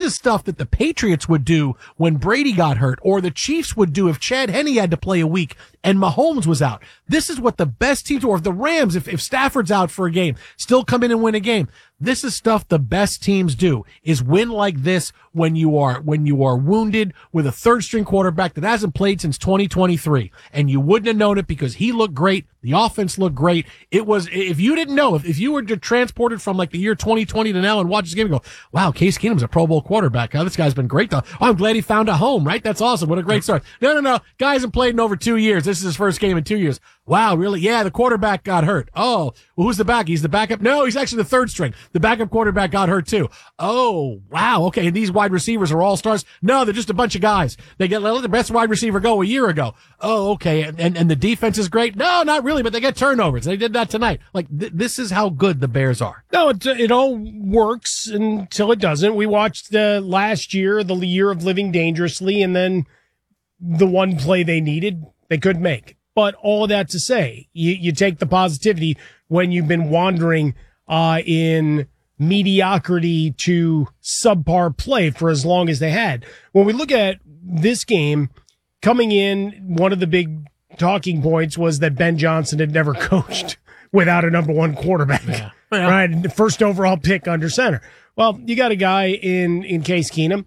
is stuff that the Patriots would do when Brady got hurt, or the Chiefs would do if Chad Henne had to play a week and Mahomes was out. This is what the best teams, or if the Rams, if Stafford's out for a game, still come in and win a game. This is stuff the best teams do, is win like this when you are wounded with a third string quarterback that hasn't played since 2023. And you wouldn't have known it because he looked great. The offense looked great. It was, if you didn't know, if you were transported from like the year 2020 to now and watch this game and go, wow, Case Keenum's a Pro Bowl quarterback. Oh, this guy's been great. Oh, I'm glad he found a home, right? That's awesome. What a great start. No. Guy hasn't played in over 2 years. This is his first game in 2 years. Wow, really? Yeah, the quarterback got hurt. Oh, well, who's the back? He's the backup? No, he's actually the third string. The backup quarterback got hurt too. Oh, wow. Okay, and these wide receivers are all stars? No, they're just a bunch of guys. They let the best wide receiver go a year ago. Oh, okay. And the defense is great? No, not really, but they get turnovers. They did that tonight. Like, this is how good the Bears are. No, it all works until it doesn't. We watched last year, the year of living dangerously, and then the one play they needed, they couldn't make. But all of that to say, you take the positivity when you've been wandering in mediocrity to subpar play for as long as they had. When we look at this game, coming in, one of the big talking points was that Ben Johnson had never coached without a number one quarterback, right? The first overall pick under center. Well, you got a guy in Case Keenum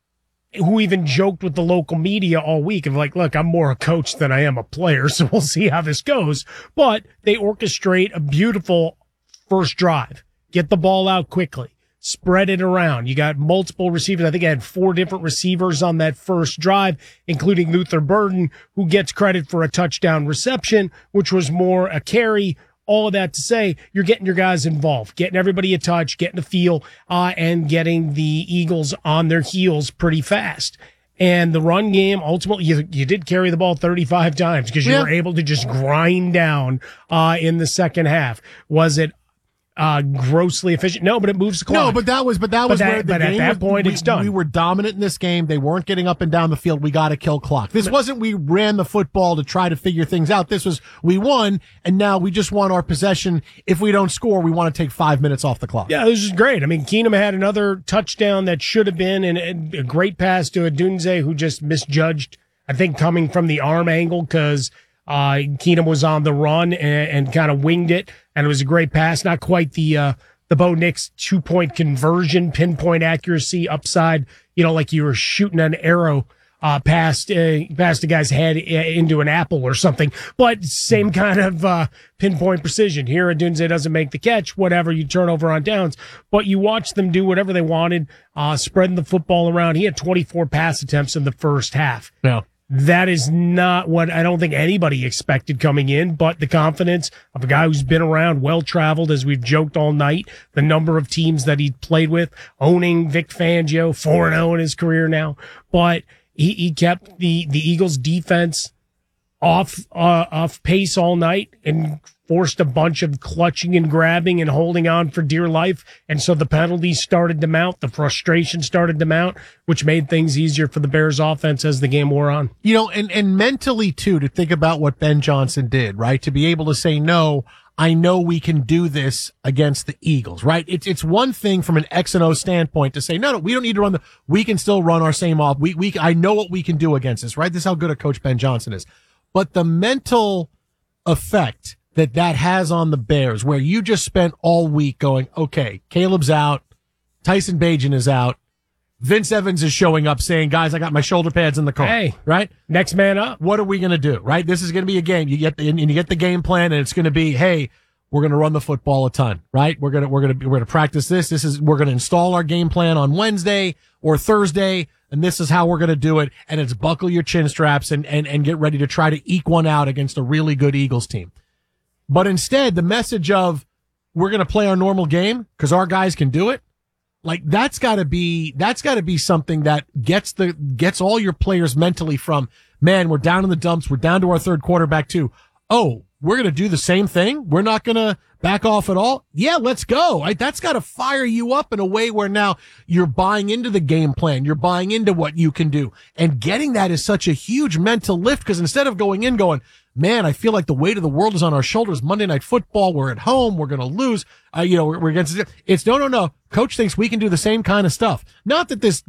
who even joked with the local media all week of like, look, I'm more a coach than I am a player, so we'll see how this goes. But they orchestrate a beautiful first drive, get the ball out quickly, spread it around. You got multiple receivers. I think I had 4 different receivers on that first drive, including Luther Burden, who gets credit for a touchdown reception, which was more a carry. All of that to say, you're getting your guys involved, getting everybody a touch, getting a feel, and getting the Eagles on their heels pretty fast. And the run game, ultimately, you did carry the ball 35 times because you were able to just grind down in the second half. Was it grossly efficient? No, but it moves the clock. No, but that was where the game at that point, it's done. We were dominant in this game. They weren't getting up and down the field. We got to kill clock. This wasn't we ran the football to try to figure things out. This was we won, and now we just want our possession. If we don't score, we want to take 5 minutes off the clock. Yeah, this is great. I mean, Keenum had another touchdown that should have been, and a great pass to Odunze, who just misjudged, I think, coming from the arm angle because Keenum was on the run and kind of winged it, and it was a great pass. Not quite the Bo Nix 2-point conversion, pinpoint accuracy, upside, like you were shooting an arrow past a guy's head into an apple or something, but same kind of pinpoint precision. Here, Odunze doesn't make the catch, whatever, you turn over on downs, but you watch them do whatever they wanted, spreading the football around. He had 24 pass attempts in the first half. Yeah. That is not what I don't think anybody expected coming in, but the confidence of a guy who's been around, well-traveled, as we've joked all night, the number of teams that he played with, owning Vic Fangio, 4-0 in his career now. But he kept the Eagles defense off pace all night and forced a bunch of clutching and grabbing and holding on for dear life. And so the penalties started to mount, the frustration started to mount, which made things easier for the Bears offense as the game wore on. And mentally too, to think about what Ben Johnson did, right? To be able to say, no, I know we can do this against the Eagles, right? It's one thing from an X and O standpoint to say, no, we don't need to we can still run our same off. I know what we can do against this, right? This is how good a coach Ben Johnson is. But the mental effect that has on the Bears, where you just spent all week going, okay, Caleb's out, Tyson Bagent is out, Vince Evans is showing up saying, guys, I got my shoulder pads in the car. Hey, right? Next man up. What are we going to do, right? This is going to be a game. You get the game plan, and it's going to be, hey, we're going to run the football a ton, right? We're going to practice this. We're going to install our game plan on Wednesday or Thursday, and this is how we're going to do it. And it's buckle your chin straps and get ready to try to eke one out against a really good Eagles team. But instead, the message of we're going to play our normal game because our guys can do it. Like that's got to be something that gets all your players mentally from, man, we're down in the dumps. We're down to our third quarterback too. Oh, we're going to do the same thing. We're not going to back off at all. Yeah, let's go. Right? That's got to fire you up in a way where now you're buying into the game plan. You're buying into what you can do, and getting that is such a huge mental lift because instead of going in going, man, I feel like the weight of the world is on our shoulders. Monday Night Football. We're at home. We're going to lose. We're against it. It's no. Coach thinks we can do the same kind of stuff. Not that this